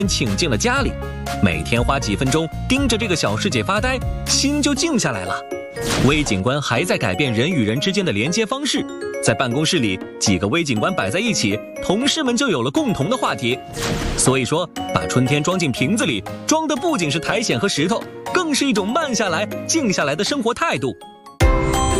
请进了家里，每天花几分钟盯着这个小世界发呆，心就静下来了。微景观还在改变人与人之间的连接方式，在办公室里，几个微景观摆在一起，同事们就有了共同的话题。所以说，把春天装进瓶子里，装的不仅是苔藓和石头，更是一种慢下来、静下来的生活态度。